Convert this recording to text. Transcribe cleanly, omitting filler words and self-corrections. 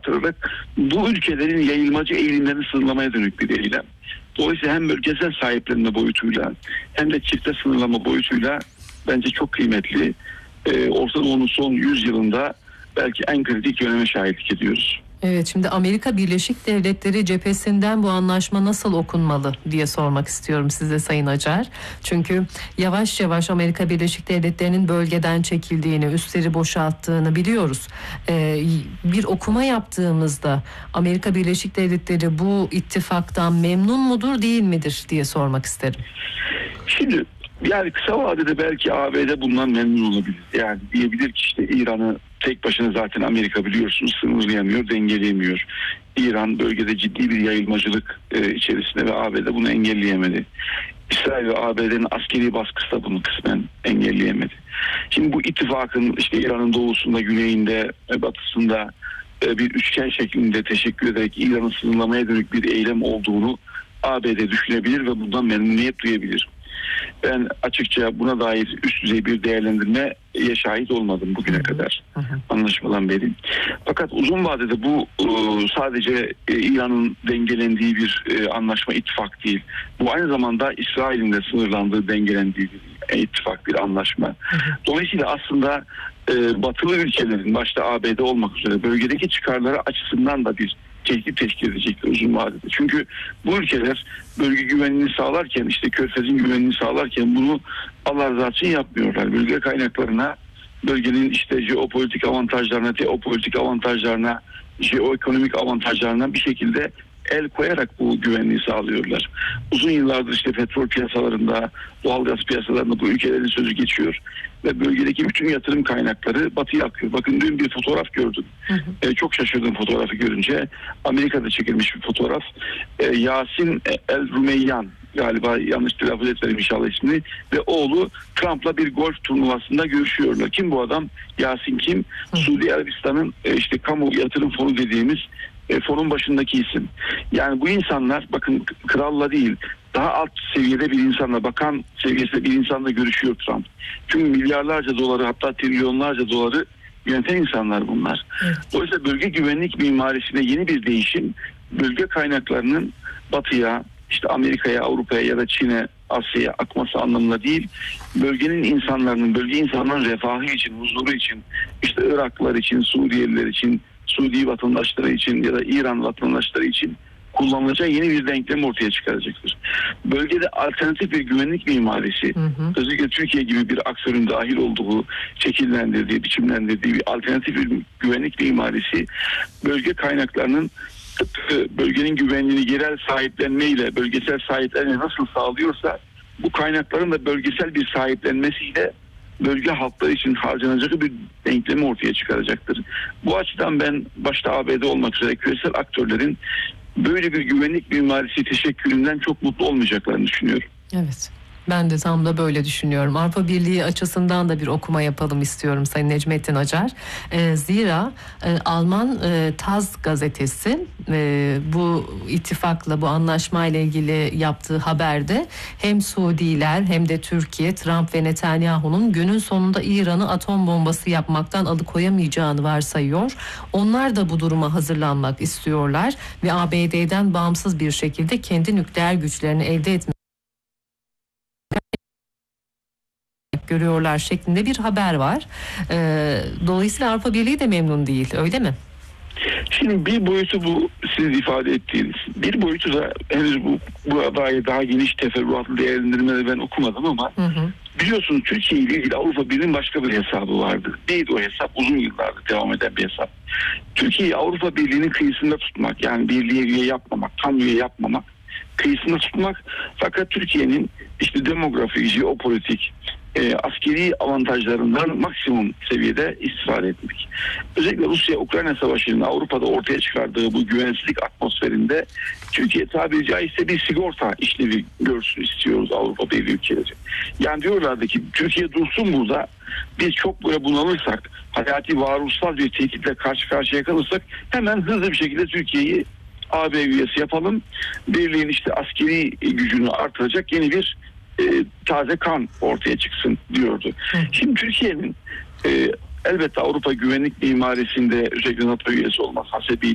artırarak bu ülkelerin yayılmacı eğilimlerini sınırlamaya dönük bir eylem. Dolayısıyla hem bölgesel sahiplenme boyutuyla hem de çifte sınırlama boyutuyla bence çok kıymetli. Orta Doğu'nun son 100 yılında belki en kritik döneme şahitlik ediyoruz. Evet, şimdi Amerika Birleşik Devletleri cephesinden bu anlaşma nasıl okunmalı diye sormak istiyorum size Sayın Acar. Çünkü yavaş yavaş Amerika Birleşik Devletleri'nin bölgeden çekildiğini, üsleri boşalttığını biliyoruz. Bir okuma yaptığımızda Amerika Birleşik Devletleri bu ittifaktan memnun mudur, değil midir diye sormak isterim. Şimdi yani kısa vadede belki ABD bundan memnun olabilir. Yani diyebilir ki işte İran'ı tek başına zaten Amerika biliyorsunuz sınırlayamıyor, dengeleyemiyor. İran bölgede ciddi bir yayılmacılık içerisinde ve ABD bunu engelleyemedi. İsrail ve ABD'nin askeri baskısı da bunu kısmen engelleyemedi. Şimdi bu ittifakın işte İran'ın doğusunda, güneyinde, batısında bir üçgen şeklinde teşekkür ederek İran'ı sınırlamaya dönük bir eylem olduğunu ABD düşünebilir ve bundan memnuniyet duyabilir. Ben açıkça buna dair üst düzey bir değerlendirmeye şahit olmadım bugüne kadar anlaşmadan beri. Fakat uzun vadede bu sadece İran'ın dengelendiği bir anlaşma, ittifak değil. Bu aynı zamanda İsrail'in de sınırlandığı, dengelendiği bir ittifak, bir anlaşma. Dolayısıyla aslında batılı ülkelerin başta ABD olmak üzere bölgedeki çıkarları açısından da bir tehdit teşkil edecektir uzun vadede. Çünkü bu ülkeler bölge güvenliğini sağlarken, işte Körfez'in güvenliğini sağlarken bunu Allah rızası için yapmıyorlar. Bölge kaynaklarına, bölgenin işte jeopolitik avantajlarına, teopolitik avantajlarına, jeoekonomik avantajlarına bir şekilde el koyarak bu güvenliği sağlıyorlar. Uzun yıllardır işte petrol piyasalarında, doğalgaz piyasalarında bu ülkelerin sözü geçiyor ve bölgedeki bütün yatırım kaynakları batıya akıyor. Bakın dün bir fotoğraf gördüm. Çok şaşırdım fotoğrafı görünce. Amerika'da çekilmiş bir fotoğraf. Yasin El Rumeyyan, galiba yanlış telaffuz etmedim inşallah ismini, ve oğlu Trump'la bir golf turnuvasında görüşüyorlar. Kim bu adam? Yasin kim? Suudi Arabistan'ın işte kamu yatırım fonu dediğimiz fonun başındaki isim. Yani bu insanlar bakın kralla değil, daha alt seviyede bir insanla, bakan seviyesinde bir insanla görüşüyor Trump. Çünkü milyarlarca doları, hatta trilyonlarca doları yöneten insanlar bunlar. Evet. Dolayısıyla bölge güvenlik mimarisine yeni bir değişim, bölge kaynaklarının batıya, işte Amerika'ya, Avrupa'ya ya da Çin'e, Asya'ya akması anlamında değil, bölgenin insanların, bölge insanların refahı için, huzuru için, işte Iraklılar için, Suriyeliler için, Suudi vatandaşları için ya da İran vatandaşları için kullanılacağı yeni bir denklem ortaya çıkaracaktır. Bölgede alternatif bir güvenlik mimarisi, özellikle Türkiye gibi bir aktörün dahil olduğu, şekillendirdiği, biçimlendirdiği bir alternatif bir güvenlik mimarisi, bölge kaynaklarının tıpkı bölgenin güvenliğini yerel sahiplenmeyle, bölgesel sahiplenme nasıl sağlıyorsa, bu kaynakların da bölgesel bir sahiplenmesiyle bölge halkları için harcanacak bir denklemi ortaya çıkaracaktır. Bu açıdan ben başta ABD olmak üzere küresel aktörlerin böyle bir güvenlik mimarisi teşekkülünden çok mutlu olmayacaklarını düşünüyorum. Evet. Ben de tam da böyle düşünüyorum. Avrupa Birliği açısından da bir okuma yapalım istiyorum Sayın Necmettin Acar. Zira Alman Taz gazetesi bu ittifakla, bu anlaşmayla ilgili yaptığı haberde hem Suudiler hem de Türkiye, Trump ve Netanyahu'nun günün sonunda İran'ı atom bombası yapmaktan alıkoyamayacağını varsayıyor. Onlar da bu duruma hazırlanmak istiyorlar ve ABD'den bağımsız bir şekilde kendi nükleer güçlerini elde etmek görüyorlar şeklinde bir haber var. Dolayısıyla Avrupa Birliği de memnun değil, öyle mi? Şimdi bir boyutu bu siz ifade ettiğiniz. Bir boyutu da henüz bu adayı daha geniş teferruatlı değerlendirmeleri ben okumadım ama biliyorsunuz Türkiye ile ilgili Avrupa Birliği'nin başka bir hesabı vardı. Neydi o hesap? Uzun yıllardır devam eden bir hesap. Türkiye'yi Avrupa Birliği'nin kıyısında tutmak, yani birliğe üye yapmamak, tam üye yapmamak, kıyısında tutmak, fakat Türkiye'nin işte demografik, jeopolitik, askeri avantajlarından maksimum seviyede istifade etmek. Özellikle Rusya-Ukrayna Savaşı'nın Avrupa'da ortaya çıkardığı bu güvensizlik atmosferinde Türkiye tabiri caizse bir sigorta işlevi görsün istiyoruz Avrupa Birliği ülkeleri. Yani diyorlardı ki Türkiye dursun burada, biz çok böyle bunalırsak, hayati varoluşsal bir tehditle karşı karşıya kalırsak hemen hızlı bir şekilde Türkiye'yi AB üyesi yapalım. Birliğin işte askeri gücünü artıracak yeni bir taze kan ortaya çıksın diyordu. Şimdi Türkiye'nin elbette Avrupa güvenlik mimarisinde özellikle NATO üyesi olması hasebiyle